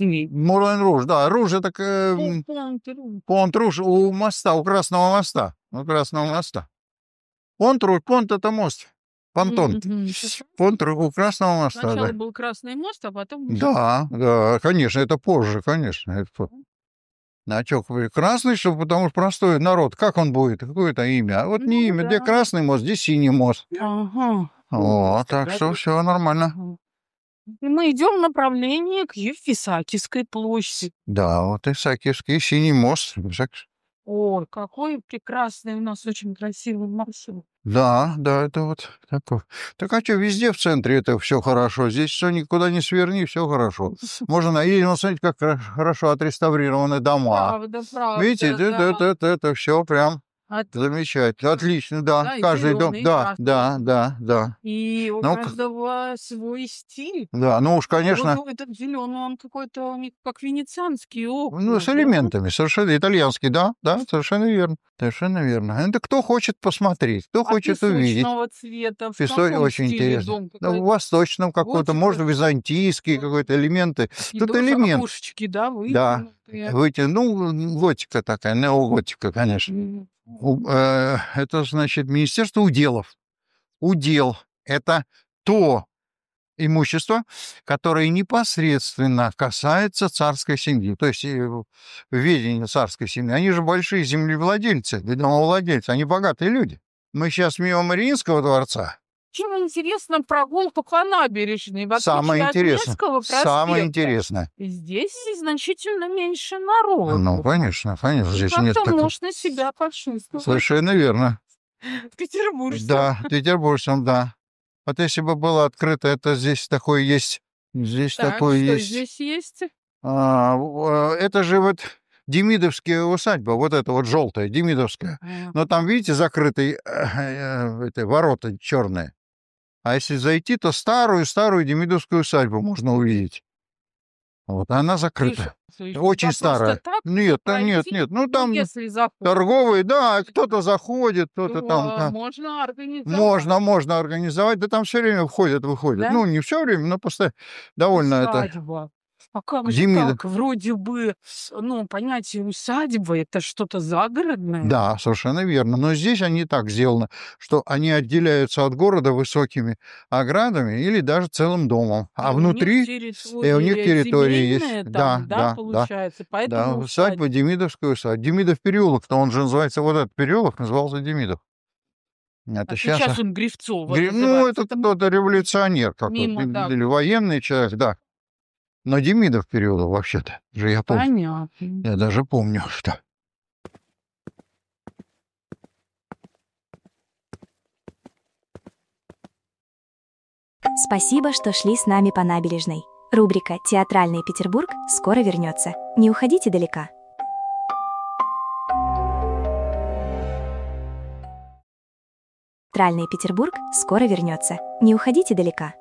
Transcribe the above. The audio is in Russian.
красный. Мулен-Руж, да. Руж это Понт-Руж у моста, у Красного моста. У Красного моста. Понт-Руж, Понт это мост. Понтон. Понт-Руж у Красного моста, Сначала да. был Красный мост, а потом... Да, да, конечно, это позже, конечно. А чё, красный, что потому что простой народ, как он будет, какое-то имя? А вот не имя, где красный мост, здесь синий мост. Ага. О, так что все нормально. И мы идем в направлении к Евфисакиевской площади. Да, вот Исаакиевский синий мост. Ой, какой прекрасный у нас, очень красивый маршрут. Да, да, это вот такое. Так а что, везде в центре это все хорошо. Здесь все никуда не сверни, все хорошо. Можно и смотрите, как хорошо отреставрированы дома. Правда, правда, Видите, да. это все прям замечательно. Отлично, да. Да, и Каждый дом. зелёный, и Да, красный. да. И у Ну, каждого свой стиль. да, ну уж, конечно, Вот этот зеленый, он какой-то как венецианский окна, ну, с да? элементами, совершенно итальянский, да, совершенно верно. Совершенно верно. Это кто хочет посмотреть, кто А хочет увидеть. песочного цвета в Песок каком очень стиле интересно. дом? Да, в восточном какой-то, Готика? может, византийский какой-то элементы. И Тут тоже элемент. окошечки, да, Да, вытянутые? ну, готика такая, неоготика, конечно. М. Это, значит, Министерство уделов. Удел– это то имущество, которое непосредственно касается царской семьи, то есть ведения царской семьи. Они же большие землевладельцы, домовладельцы, они богатые люди. Мы сейчас мимо Мариинского дворца. Чем интересна прогулка по набережной, в Самое отличие от интересное. Невского проспекта. Самое интересное. Здесь значительно меньше народу. Ну, конечно. И Здесь нет как-то такого. можно себя почувствовать Совершенно верно. петербуржцем. Да, петербуржцем, да. Вот если бы было открыто, это здесь такое есть. Здесь Так, такое что есть. здесь есть? Это же вот Демидовская усадьба, вот эта вот желтая, Демидовская. Но там, видите, закрытые ворота черные. А если зайти, то старую-старую Демидовскую усадьбу можно увидеть. Вот, она закрыта. Очень старая. Нет. Ну, там если заходит, торговые, да, кто-то заходит, кто-то там. Да. можно организовать. Можно организовать, да там все время входят, выходят. Да? Ну, не все время, но постоянно. Довольно это. Усадьба. А как же Демидов. так? Вроде бы, понятие усадьба — это что-то загородное. Да, совершенно верно. Но здесь они так сделаны, что они отделяются от города высокими оградами или даже целым домом. А внутри у них территория есть. Там, Да, получается. да. Поэтому Усадьба, Демидовская усадьба. Демидов переулок-то, он же называется, вот этот переулок назывался Демидов. Это сейчас он Гривцова Ну, называется. это кто-то революционер какой-то, Мимо, да. или военный человек, да. Но Демидов переулок вообще-то, же я помню. Понятно. Я даже помню, что. Спасибо, что шли с нами по набережной. Рубрика «Театральный Петербург» скоро вернется. Не уходите далеко. Театральный Петербург скоро вернется. Не уходите далеко.